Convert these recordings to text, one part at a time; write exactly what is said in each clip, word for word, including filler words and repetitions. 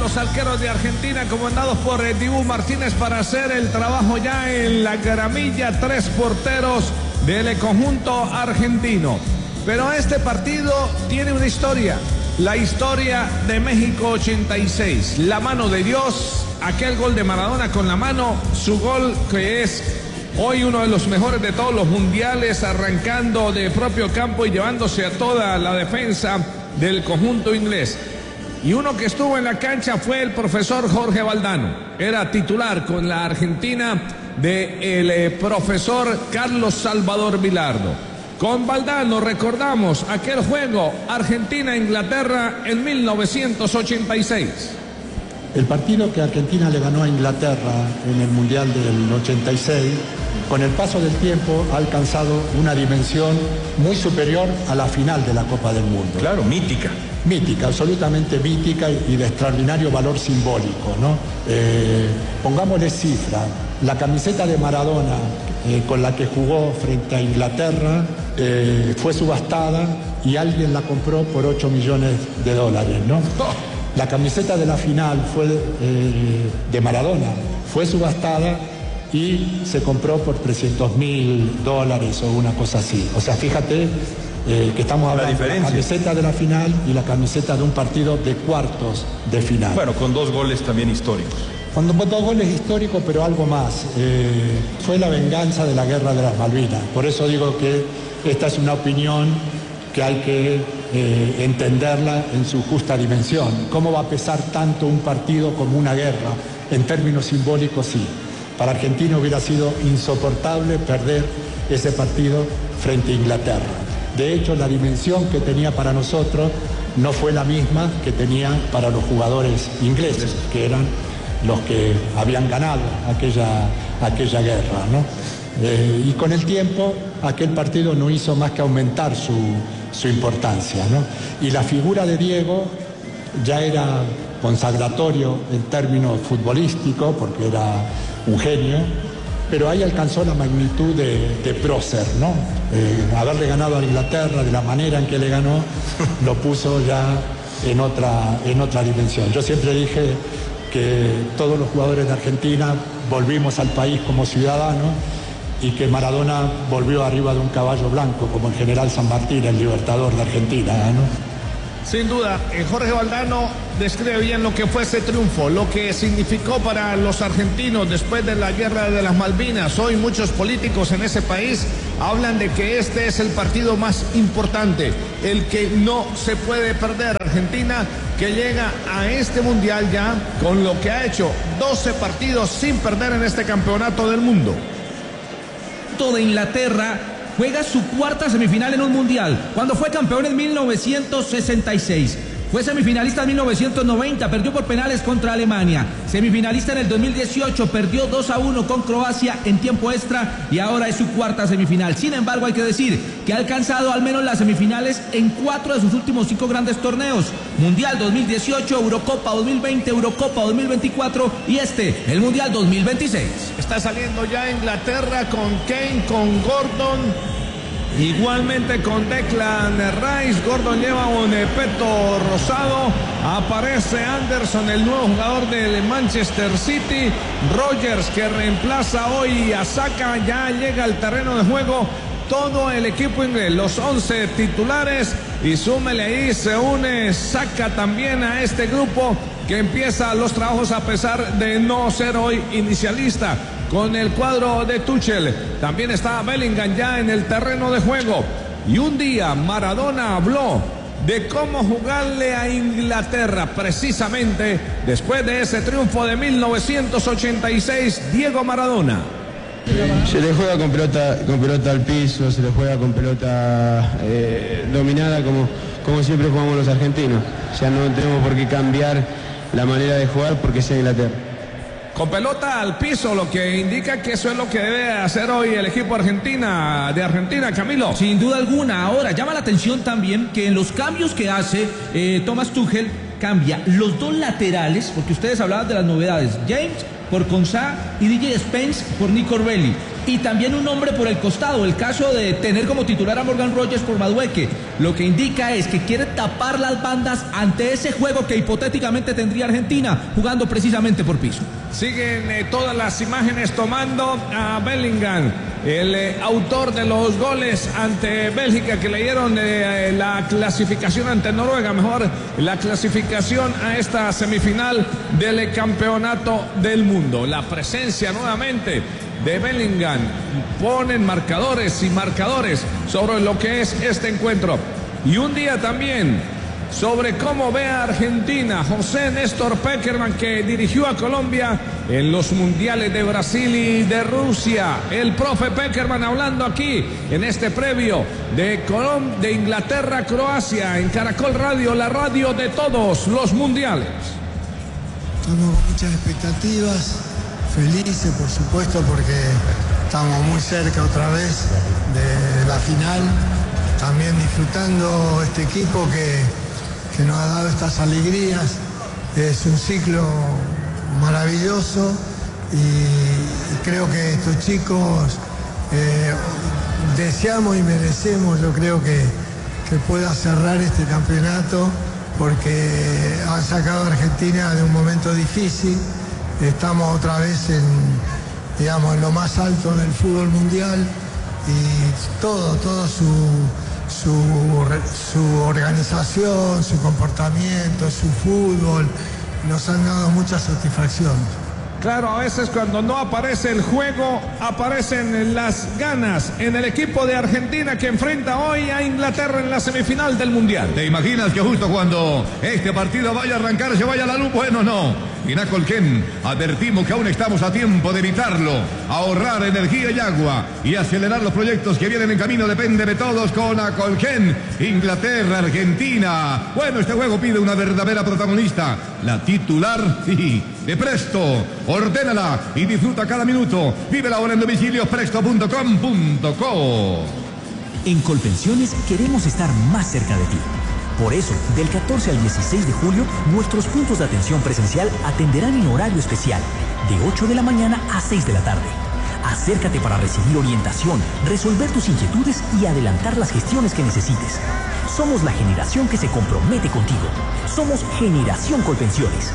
los arqueros de Argentina, comandados por eh, Dibu Martínez, para hacer el trabajo ya en la gramilla. Tres porteros del conjunto argentino. Pero este partido tiene una historia. La historia de México ochenta y seis. La mano de Dios, aquel gol de Maradona con la mano, su gol que es hoy uno de los mejores de todos los mundiales, arrancando de propio campo y llevándose a toda la defensa del conjunto inglés. Y uno que estuvo en la cancha fue el profesor Jorge Valdano. Era titular con la Argentina del de eh, profesor Carlos Salvador Vilardo. Con Valdano recordamos aquel juego Argentina-Inglaterra en mil novecientos ochenta y seis. El partido que Argentina le ganó a Inglaterra en el Mundial del ochenta y seis, con el paso del tiempo ha alcanzado una dimensión muy superior a la final de la Copa del Mundo. Claro, mítica. Mítica, absolutamente mítica y de extraordinario valor simbólico, ¿no? Eh, pongámosle cifra. La camiseta de Maradona eh, con la que jugó frente a Inglaterra eh, fue subastada y alguien la compró por ocho millones de dólares, ¿no? La camiseta de la final fue eh, de Maradona, fue subastada y se compró por trescientos mil dólares o una cosa así. O sea, fíjate eh, que estamos hablando de la camiseta de la final y la camiseta de un partido de cuartos de final. Bueno, con dos goles también históricos. Con dos goles históricos, pero algo más. Eh, fue la venganza de la Guerra de las Malvinas. Por eso digo que esta es una opinión que hay que eh, entenderla en su justa dimensión. ¿Cómo va a pesar tanto un partido como una guerra? En términos simbólicos, sí. Para Argentina hubiera sido insoportable perder ese partido frente a Inglaterra. De hecho, la dimensión que tenía para nosotros no fue la misma que tenía para los jugadores ingleses, que eran los que habían ganado aquella, aquella guerra, ¿no? Eh, y con el tiempo, aquel partido no hizo más que aumentar su, su importancia, ¿no? Y la figura de Diego ya era consagratorio en términos futbolísticos, porque era un genio, pero ahí alcanzó la magnitud de, de prócer, ¿no? Eh, haberle ganado a Inglaterra de la manera en que le ganó, lo puso ya en otra, en otra dimensión. Yo siempre dije que todos los jugadores de Argentina volvimos al país como ciudadanos y que Maradona volvió arriba de un caballo blanco, como el general San Martín, el libertador de Argentina, ¿no? Sin duda, eh, Jorge Valdano describe bien lo que fue ese triunfo, lo que significó para los argentinos después de la Guerra de las Malvinas. Hoy muchos políticos en ese país hablan de que este es el partido más importante, el que no se puede perder. Argentina que llega a este mundial ya con lo que ha hecho, doce partidos sin perder en este campeonato del mundo. De Inglaterra juega su cuarta semifinal en un mundial, cuando fue campeón en mil novecientos sesenta y seis. Fue semifinalista en mil novecientos noventa, perdió por penales contra Alemania. Semifinalista en el dos mil dieciocho, perdió dos a uno con Croacia en tiempo extra y ahora es su cuarta semifinal. Sin embargo, hay que decir que ha alcanzado al menos las semifinales en cuatro de sus últimos cinco grandes torneos. Mundial dos mil dieciocho, Eurocopa dos mil veinte, Eurocopa dos mil veinticuatro y este, el Mundial dos mil veintiséis. Está saliendo ya Inglaterra con Kane, con Gordon. Igualmente con Declan Rice. Gordon lleva un peto rosado. Aparece Anderson, el nuevo jugador del Manchester City. Rodgers, que reemplaza hoy a Saka, ya llega al terreno de juego. Todo el equipo inglés, los once titulares, y súmele ahí, se une Saka también a este grupo que empieza los trabajos a pesar de no ser hoy inicialista con el cuadro de Tuchel. También está Bellingham ya en el terreno de juego. Y un día Maradona habló de cómo jugarle a Inglaterra, precisamente después de ese triunfo de mil novecientos ochenta y seis, Diego Maradona. Se le juega con pelota, con pelota al piso, se le juega con pelota eh, dominada como, como siempre jugamos los argentinos. O sea, no tenemos por qué cambiar la manera de jugar porque sea Inglaterra. Con pelota al piso, lo que indica que eso es lo que debe hacer hoy el equipo argentina de Argentina, Camilo. Sin duda alguna. Ahora, llama la atención también que en los cambios que hace eh, Thomas Tuchel, cambia los dos laterales, porque ustedes hablaban de las novedades. James por Consá y D J Spence por Nico Belli. Y también un hombre por el costado, el caso de tener como titular a Morgan Rogers por Madueque. Lo que indica es que quiere tapar las bandas ante ese juego que hipotéticamente tendría Argentina, jugando precisamente por piso. Siguen eh, todas las imágenes tomando a Bellingham, el eh, autor de los goles ante Bélgica, que le dieron eh, la clasificación ante Noruega, mejor la clasificación a esta semifinal del campeonato del mundo. La presencia nuevamente de Bellingham, ponen marcadores y marcadores sobre lo que es este encuentro. Y un día también sobre cómo ve a Argentina José Néstor Pekerman, que dirigió a Colombia en los mundiales de Brasil y de Rusia. El profe Pekerman hablando aquí en este previo de, Colom de Inglaterra-Croacia en Caracol Radio, la radio de todos los mundiales. Estamos con muchas expectativas, felices por supuesto, porque estamos muy cerca otra vez de la final, también disfrutando este equipo que, que nos ha dado estas alegrías. Es un ciclo maravilloso y, y creo que estos chicos eh, deseamos y merecemos, yo creo que, que pueda cerrar este campeonato, porque han sacado a Argentina de un momento difícil. Estamos otra vez en, digamos, en lo más alto del fútbol mundial y todo, todo su, su, su organización, su comportamiento, su fútbol, nos han dado mucha satisfacción. Claro, a veces cuando no aparece el juego, aparecen las ganas en el equipo de Argentina, que enfrenta hoy a Inglaterra en la semifinal del Mundial. ¿Te imaginas que justo cuando este partido vaya a arrancar se vaya la luz? Bueno, no. En Acolquén advertimos que aún estamos a tiempo de evitarlo. Ahorrar energía y agua y acelerar los proyectos que vienen en camino depende de todos con Acolquén. Inglaterra, Argentina. Bueno, este juego pide una verdadera protagonista. La titular, sí, de Presto. Ordénala y disfruta cada minuto. Vive ahora en domicilios presto punto com punto co. En Colpensiones queremos estar más cerca de ti. Por eso, del catorce al dieciséis de julio, nuestros puntos de atención presencial atenderán en horario especial, de ocho de la mañana a seis de la tarde. Acércate para recibir orientación, resolver tus inquietudes y adelantar las gestiones que necesites. Somos la generación que se compromete contigo. Somos Generación Colpensiones.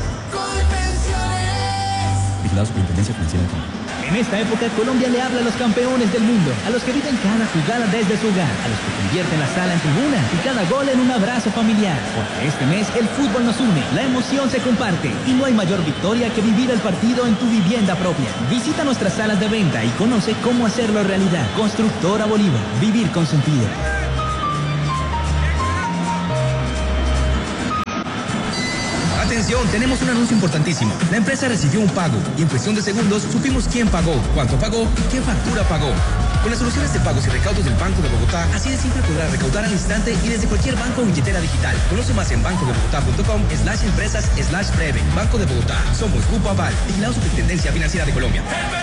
Colpensiones. Vigilado Superintendencia Financiera de Colombia. En esta época, Colombia le habla a los campeones del mundo, a los que viven cada jugada desde su hogar, a los que convierten la sala en tribuna y cada gol en un abrazo familiar. Porque este mes el fútbol nos une, la emoción se comparte y no hay mayor victoria que vivir el partido en tu vivienda propia. Visita nuestras salas de venta y conoce cómo hacerlo realidad. Constructora Bolívar, vivir con sentido. Atención, tenemos un anuncio importantísimo. La empresa recibió un pago y en cuestión de segundos supimos quién pagó, cuánto pagó y qué factura pagó. Con las soluciones de pagos y recaudos del Banco de Bogotá, así de simple podrás recaudar al instante y desde cualquier banco o billetera digital. Conoce más en banco de bogotá punto com slash empresas slash breve. Banco de Bogotá. Somos Grupo Aval, vigilado Superintendencia Financiera de Colombia.